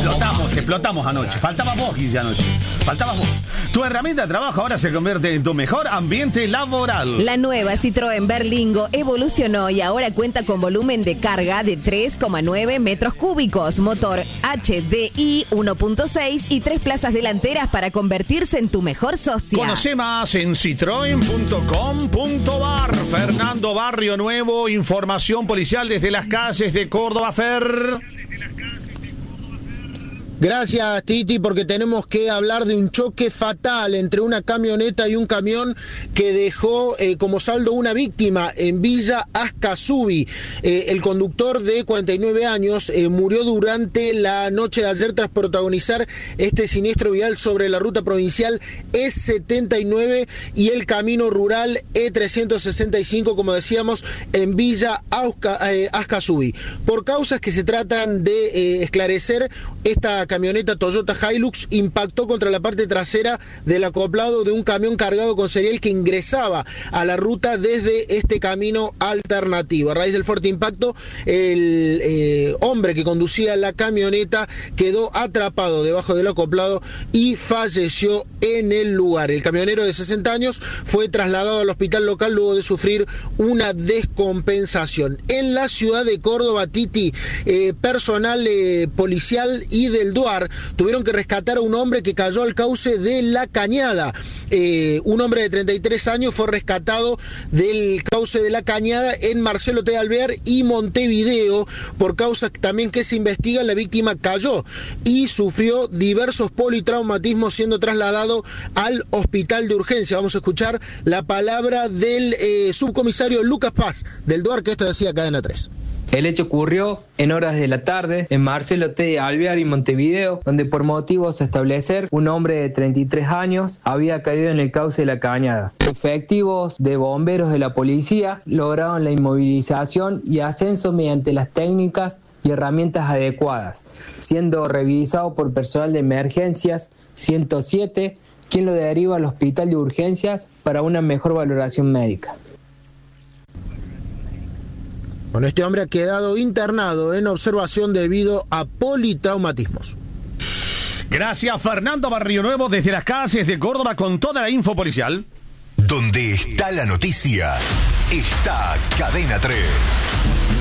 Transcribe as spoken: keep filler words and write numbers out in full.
Explotamos, explotamos anoche. Faltaba vos, Guille, anoche. Faltaba vos. Tu herramienta de trabajo ahora se convierte en tu mejor ambiente laboral. La nueva Citroën Berlingo evolucionó y ahora cuenta con volumen de carga de tres coma nueve metros cúbicos, motor H D I uno punto seis y tres plazas delanteras para convertirse en tu mejor socia. Conoce más en citroen punto com punto ar. Fernando Barrio Nuevo, información policial desde las calles de Córdoba, Fer. Gracias, Titi, porque tenemos que hablar de un choque fatal entre una camioneta y un camión que dejó eh, como saldo una víctima en Villa Ascasubi. Eh, el conductor de cuarenta y nueve años eh, murió durante la noche de ayer tras protagonizar este siniestro vial sobre la ruta provincial E setenta y nueve y el camino rural E trescientos sesenta y cinco, como decíamos, en Villa Ascasubi. Por causas que se tratan de eh, esclarecer, esta camioneta Toyota Hilux impactó contra la parte trasera del acoplado de un camión cargado con cereal que ingresaba a la ruta desde este camino alternativo. A raíz del fuerte impacto, el eh, hombre que conducía la camioneta quedó atrapado debajo del acoplado y falleció en el lugar. El camionero de sesenta años fue trasladado al hospital local luego de sufrir una descompensación. En la ciudad de Córdoba, Titi, eh, personal eh, policial y del D U A R tuvieron que rescatar a un hombre que cayó al cauce de La Cañada. Eh, un hombre de treinta y tres años fue rescatado del cauce de La Cañada en Marcelo T. Alvear y Montevideo. Por causas también que se investigan, la víctima cayó y sufrió diversos politraumatismos, siendo trasladado al hospital de urgencia. Vamos a escuchar la palabra del eh, subcomisario Lucas Paz del D U A R, que esto decía Cadena tres. El hecho ocurrió en horas de la tarde en Marcelo T. Alvear y Montevideo, donde por motivos a establecer, un hombre de treinta y tres años había caído en el cauce de La Cañada. Efectivos de bomberos de la policía lograron la inmovilización y ascenso mediante las técnicas y herramientas adecuadas, siendo revisado por personal de emergencias ciento siete, quien lo deriva al hospital de urgencias para una mejor valoración médica. Bueno, este hombre ha quedado internado en observación debido a politraumatismos. Gracias, Fernando Barrio Nuevo, desde las calles de Córdoba con toda la info policial. Donde está la noticia, está Cadena tres.